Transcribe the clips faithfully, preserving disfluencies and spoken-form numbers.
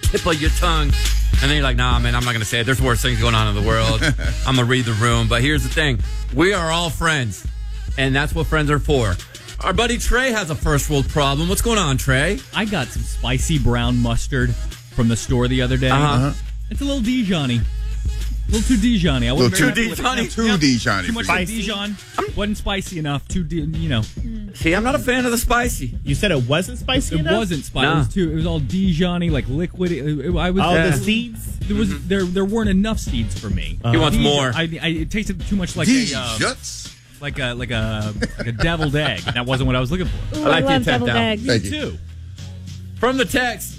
tip of your tongue. And then you're like, nah, man, I'm not going to say it. There's worse things going on in the world. I'm going to read the room. But here's the thing. We are all friends. And that's what friends are for. Our buddy Trey has a first world problem. What's going on, Trey? I got some spicy brown mustard from the store the other day. Uh-huh. It's a little Dijon-y. A little too Dijon-y. I wasn't Little very too happy with Dijon-y? it. Too Yep. Dijon-y Too much for you. like Dijon. Wasn't spicy enough. Too, di- you know. See, I'm not a fan of the spicy. You said it wasn't spicy It enough? wasn't spicy. Nah. It was too. It was all Dijon-y, like liquid. It, it- I was. All Yeah. the seeds? There was there there weren't enough seeds for me. He wants Dijon- more. I, I, it tasted too much like a uh, Dijuts. like a like a like a deviled egg. And that wasn't what I was looking for. Ooh, I I, like the love attempt deviled out. eggs. Thank Me you. too. From the text,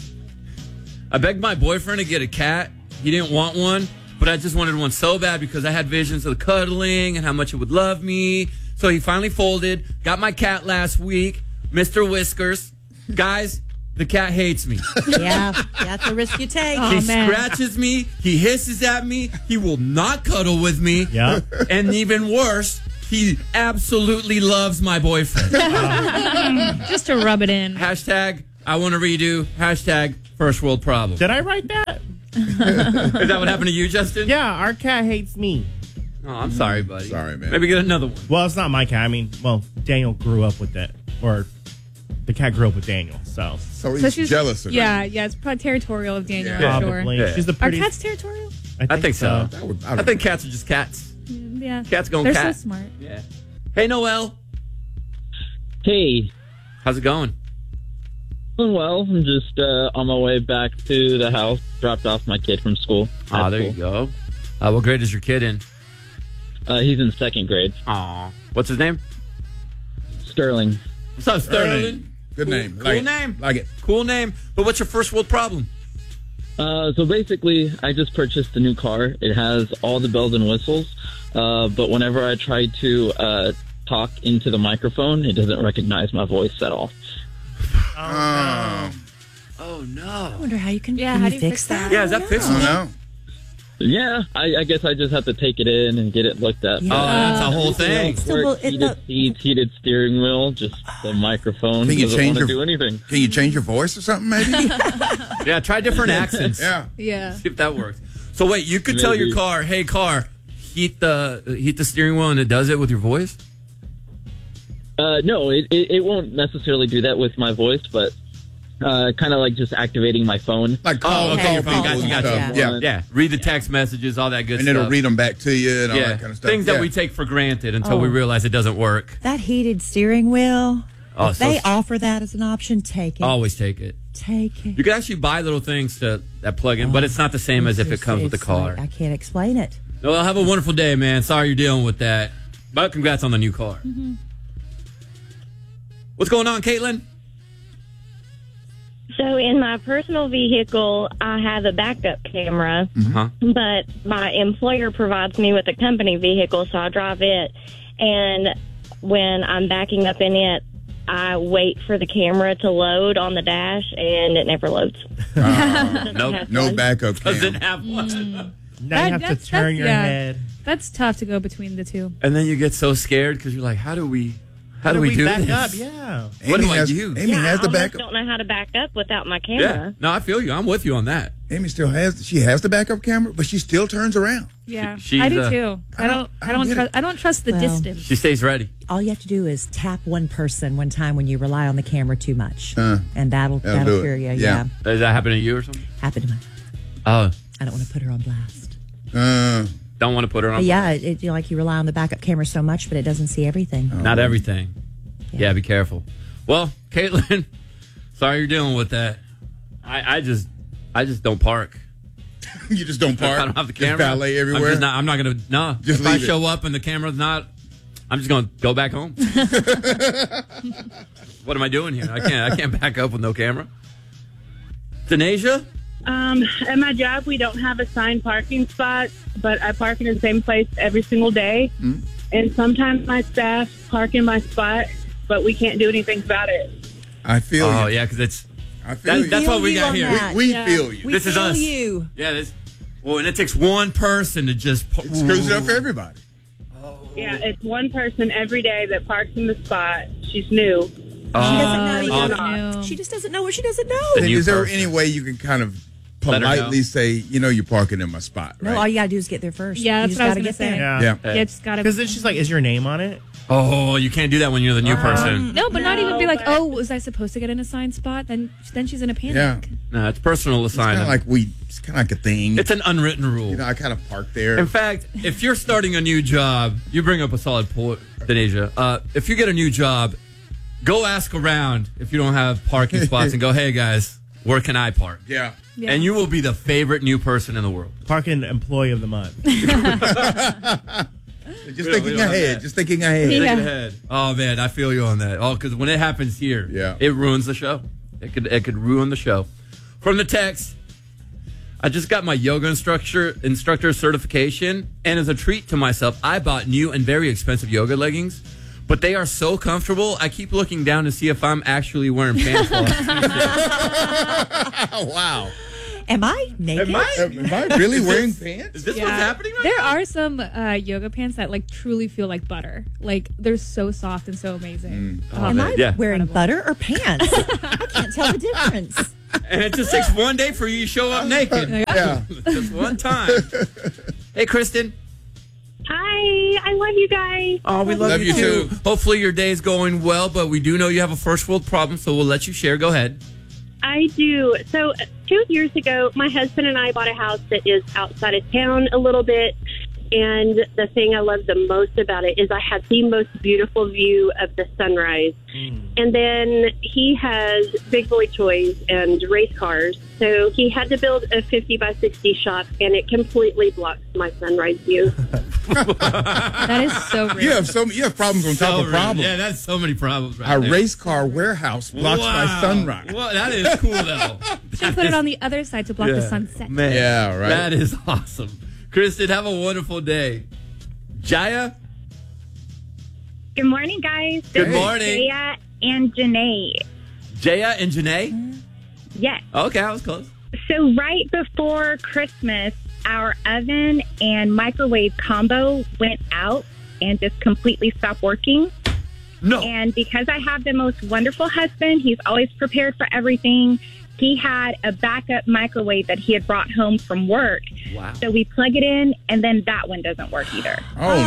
I begged my boyfriend to get a cat. He didn't want one, but I just wanted one so bad because I had visions of the cuddling and how much it would love me. So he finally folded, got my cat last week, Mister Whiskers. Guys, the cat hates me. Yeah, that's a risk you take. Oh, He man. scratches me. He hisses at me. He will not cuddle with me. Yeah. And even worse, he absolutely loves my boyfriend. Just to rub it in. Hashtag, I want to redo. Hashtag, first world problem. Did I write that? Is that what happened to you, Justin? Yeah, our cat hates me. Oh, I'm sorry, buddy. Sorry, man. Maybe get another one. Well, it's not my cat. I mean, well, Daniel grew up with that. Or the cat grew up with Daniel, so. So he's So she's jealous of Yeah, him. yeah, it's probably territorial of Daniel, Yeah. I'm Probably. sure. Yeah. She's the Are prettiest. cats territorial? I think so. That would- I think cats are just cats. Yeah. Cats going They're cat. so smart. Yeah. Hey, Noel. Hey, How's it going? doing well. I'm just uh, on my way back to the house. Dropped off my kid from school. Ah, At there school. you go. Uh, what grade is your kid in? Uh, he's in second grade. Aw. What's his name? Sterling. What's up, Sterling? Sterling. Good Cool- name. Cool Like it. name. Like it. Cool name. But what's your first world problem? Uh, so basically, I just purchased a new car. It has all the bells and whistles, uh, but whenever I try to uh, talk into the microphone, it doesn't recognize my voice at all. Oh, Oh, I no. wonder how you can, Yeah, can how you do you fix fix that. that? Yeah, is that I fixable? don't know. Yeah, I, I guess I just have to take it in and get it looked at. Yeah. Oh, that's a whole thing. So, well, Work, it- heated the- seats, heated steering wheel, just the microphone Can you doesn't change want to your- do anything. Can you change your voice or something, maybe? Yeah, try different accents. Yeah. Yeah. See if that works. So wait, you could tell Maybe. your car, "Hey, car, heat the heat the steering wheel," and it does it with your voice. Uh, no, it, it it won't necessarily do that with my voice, but uh, kind of like just activating my phone. Like call, Oh, okay, call you're fine. people Gotcha, and gotcha. stuff. Yeah. Yeah. Yeah, read the text messages, all that good And stuff. it'll read them back to you and all yeah, that kind of stuff. things that Yeah. we take for granted until Oh. we realize it doesn't work. That heated steering wheel, Oh, if so- they offer that as an option, take it. Always take it. Take it. You can actually buy little things to that plug in, but it's not the same as if it It's- comes with the it's car. like- I can't explain it. Well, have a wonderful day, man. Sorry you're dealing with that, but congrats on the new car. What's going on, Caitlin? So in my personal vehicle, I have a backup camera, Huh? but my employer provides me with a company vehicle, so I drive it. And when I'm backing up in it, I wait for the camera to load on the dash, and it never loads. Nope. No backup Doesn't cam. have one. Now That- you have to that's- turn that's- your yeah. head. That's tough to go between the two. And then you get so scared because you're like, how do we, how, do we, do back this? up? Yeah. What Amy do I has, use? Amy Yeah, has I the almost backup. don't know how to back up without my Yeah. camera. No, I feel you. I'm with you on that. Amy still has. She has the backup camera, but she still turns around. Yeah, She- I do she's, uh, too. I don't. I I don't don't. get Tru- it. I don't trust the Well, distance. She stays ready. All you have to do is tap one person one time when you rely on the camera too much, Uh, and that'll that'll that'll do it. cure you. Yeah. Yeah. Does that happen to you or something? Happened to my. Oh, I don't want to put her on blast. Uh, don't want to put her on. But yeah, it, it, you know, like you rely on the backup camera so much, but it doesn't see everything. Not everything. Yeah. be careful. Well, Caitlin, sorry you're dealing with that. I, I just, I just don't park. you just don't park. I don't have the Just camera. valet everywhere. I'm, just not, I'm not gonna. No. Just if I leave it. show up and the camera's not, I'm just gonna go back home. What am I doing here? I can't. I can't back up with no camera. Denasia? Um, at my job, we don't have assigned parking spots, but I park in the same place every single day. Mm. And sometimes my staff park in my spot, but we can't do anything about it. I feel Oh you. yeah, because it's I feel that, you. that's Feel what we you got on here. that. we we Yeah. feel you. We This is feel us. you. Yeah, this. Well, and it takes one person to just. It screws it up for everybody. Yeah, it's one person every day that parks in the spot. She's new, doesn't know. Oh, You I go, know. she just doesn't know what she doesn't know. The Then new is there person. any way you can kind of Let her know. politely say, you know, you're parking in my spot, No, right? all you gotta do is get there first. Yeah, You that's just what I was gotta gonna get say. there. Yeah. yeah. Yeah, it's gotta. Because then she's like, "Is your name on it?" Oh, you can't do that when you're the new person. No, but not even be No, like, but- oh, was I supposed to get an assigned spot? Then, then she's in a panic. Yeah. No, it's personal It's kind assignment. of like we, it's kind of like a thing. It's an unwritten rule. you know, I kind of park there. In fact, if you're starting a new job, you bring up a solid point, Denasia. Uh, if you get a new job, go ask around if you don't have parking spots and go, hey, guys, where can I park? yeah. Yeah. And you will be the favorite new person in the world. Parking employee of the month. Just We don't- we thinking don't have ahead. that. Just thinking ahead. Yeah. Thinking ahead. Oh, man, I feel you on that. Oh, because when it happens here, Yeah. it ruins the show. It could, it could ruin the show. From the text, I just got my yoga instructor instructor certification, and as a treat to myself, I bought new and very expensive yoga leggings. But they are so comfortable, I keep looking down to see if I'm actually wearing pants. while I'm Oh, wow. Am I naked? Am I? Am I really Is wearing this- pants? Is this Yeah. what's happening right There now? are some uh, yoga pants that like truly feel like butter. Like they're so soft and so amazing. Oh, Am man, I yeah. wearing butter or pants? I can't tell the difference. And it just takes one day for you to show up naked. Yeah. Just one time. Hey, Kristen. Hi, I love you guys. Oh, we love, Love you, you too. too. Hopefully your day is going well, but we do know you have a first world problem, so we'll let you share. Go ahead. I do. So, uh, two years ago, my husband and I bought a house that is outside of town a little bit. And the thing I love the most about it is I had the most beautiful view of the sunrise. And then he has big boy toys and race cars. So he had to build a fifty by sixty shop, and it completely blocks my sunrise view. that is so rude. You have so you have problems on top So of rude. problems. Yeah, that's so many problems. Right Our there. race car warehouse blocks my Wow. sunrise. Well, that is cool, though. Should That put it is- on the other side to block the yeah. sunset. Man, Yeah, right. That is awesome. Kristen, have a wonderful day. Jaya? Good morning, guys. Good morning. Jaya and Janae. Jaya and Janae? Yes. Okay, I was close. So right before Christmas, our oven and microwave combo went out and just completely stopped working. No. And because I have the most wonderful husband, he's always prepared for everything. He had a backup microwave that he had brought home from work. Wow. So we plug it in, and then that one doesn't work either.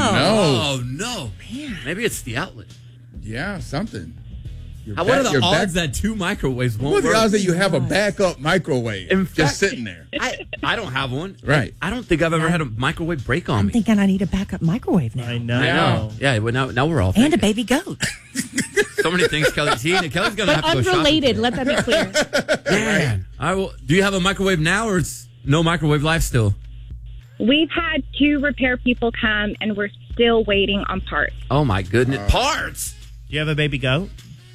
Oh, Oh, no. Maybe it's the outlet. no. Yeah, something. Your How, what back- are the your odds back- that two microwaves won't What are the work? odds that you have a backup microwave In just fact- sitting there? I, I don't have one. Right. I don't think I've ever had a microwave break on I'm me. thinking I need a backup microwave now. I know. I know. Yeah, but now, now we're all And a thinking. baby goat. So many things Kelly's eating. Kelly's going to have to go shopping. Unrelated. Let that be clear. Man. All right, well, do you have a microwave now, or it's no microwave life still? We've had two repair people come, and we're still waiting on parts. Oh, my goodness. Parts? Do you have a baby goat?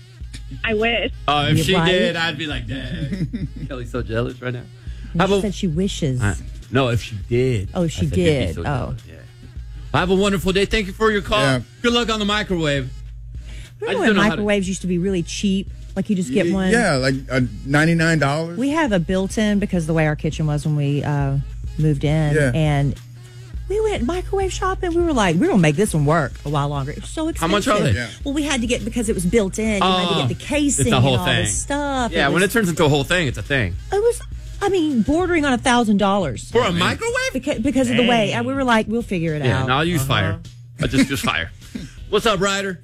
I wish. Oh, if You're she right. did, I'd be like, dang. Kelly's so jealous right now. How She about, said she wishes. I- no, if she did. Oh, she I said, you'd be did. so Oh. jealous. Yeah. Have a wonderful day. Thank you for your call. Yeah. Good luck on the microwave. I Remember just when don't know how to- microwaves used to be really cheap? Like you just get one. Yeah, like uh, ninety-nine dollars. We have a built-in because the way our kitchen was when we uh, moved in, Yeah. and we went microwave shopping. We were like, we're gonna make this one work a while longer. It was so expensive. How much are they? Yeah. Well, we had to get because it was built in. You had Oh, to get the casing it's a whole and all thing. this stuff. Yeah, it when was, it turns into a whole thing, it's a thing. it was, I mean, bordering on a thousand dollars For a microwave? because because of the way. And we were like, we'll figure it Yeah, out. no, I'll use fire. I just use fire. What's up, Ryder?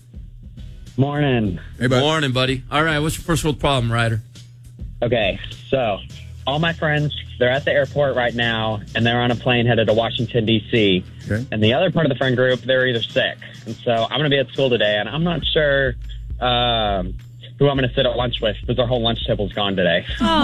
Morning. Hey, bud. Morning, buddy. All right, what's your first world problem, Ryder? Okay, so all my friends, they're at the airport right now, and they're on a plane headed to Washington, D C Okay. And the other part of the friend group, they're either sick. And so I'm going to be at school today, and I'm not sure um, who I'm going to sit at lunch with because our whole lunch table's gone today.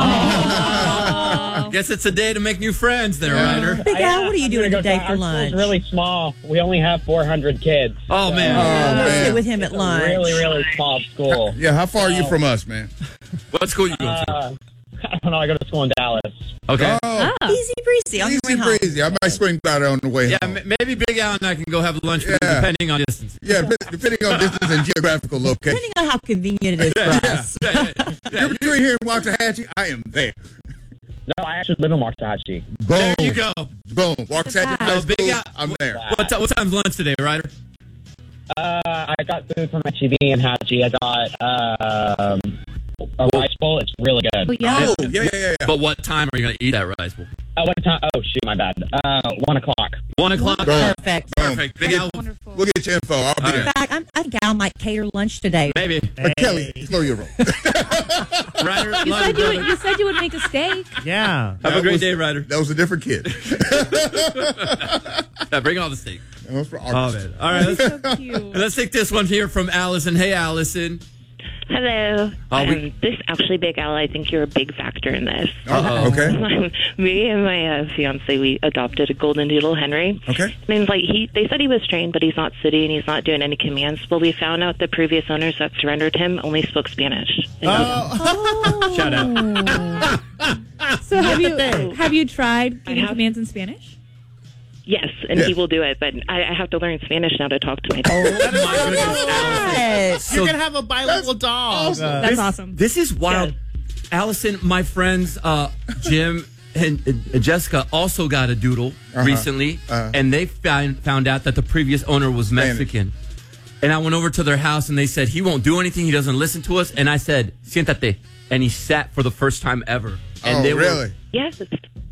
Guess it's a day to make new friends there, Ryder. Big Al, what are you I'm doing gonna go today to- for our lunch? school's really small. We only have four hundred kids. Oh, man. Uh, we'll man. sit with him at lunch. Really, really small school. Yeah, how far are you from us, man? What school you going to? Uh, I don't know. I go to school in Dallas. Okay. Oh, Easy breezy on your way easy home. breezy. I might swing by there on the way Yeah, home. m- maybe Big Al and I can go have lunch with you, Yeah. depending on distance. Yeah, dep- depending on distance and geographical location. Depending on how convenient it is for us. Yeah, yeah, yeah. You're between here and Waxahachie, I am there. No, I actually live in Waxahachie. Boom. There you go. Boom. Waxahachie High Oh, Big School, Al- I'm there. What, ti- what time's lunch today, Ryder? Uh, I got food from H E B and Hatchie. I got um, a rice bowl. It's really good. Oh, yeah. Oh, yeah, yeah, yeah. yeah. But what time are you going to eat that rice bowl? Uh, what time? Oh, shoot, my bad. Uh, one o'clock. One o'clock? Perfect. Perfect. Big Al. Wonderful. We'll get your info. I'll be All there. In fact, I'm, I think Al might cater lunch today. Maybe. But Kelly, slow your roll. Ryder, You love said you, you, would, brother. you said you would make a steak. Yeah. Have a That great was- day, Ryder. That was a different kid. Yeah, bring all the steak. That was for Oh, August. man. All right, let's, So cute. let's take this one here from Allison. Hey, Allison. Hello. Oh, we- um, this actually, Big Al, I think you're a big factor in this. Oh, okay. Me and my uh, fiance, we adopted a golden doodle, Henry. Okay. And like he, they said he was trained, but he's not sitting, he's not doing any commands. Well, we found out the previous owners that surrendered him only spoke Spanish. And Oh. Shout out. So have you have you tried I giving have- commands in Spanish? yes, and Yeah. he will do it, but I, I have to learn Spanish now to talk to my dog. My goodness, Allison. Yes. You're going to have a bilingual dog. Uh, That's This- awesome. This is wild. Yes. Allison, my friends, uh, Jim and uh, Jessica also got a doodle Uh-huh. recently, Uh-huh. and they found, found out that the previous owner was Spanish. Mexican. And I went over to their house, and they said, he won't do anything. He doesn't listen to us. And I said, siéntate. And he sat for the first time ever. And Oh, they were, really? Yes,